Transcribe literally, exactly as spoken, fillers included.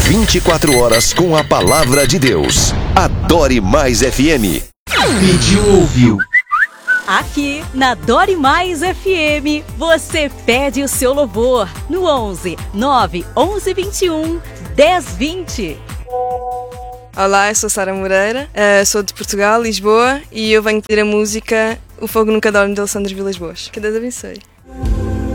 vinte e quatro horas com a palavra de Deus. Adore Mais F M. Pediu, ouviu. Aqui na Adore Mais F M, você pede o seu louvor no onze, nove, onze, vinte e um, dez, vinte. Olá, eu sou Sara Moreira, sou de Portugal, Lisboa, e eu venho pedir a música O Fogo Nunca Dorme de Alessandro Vilas Boas. Que Deus abençoe.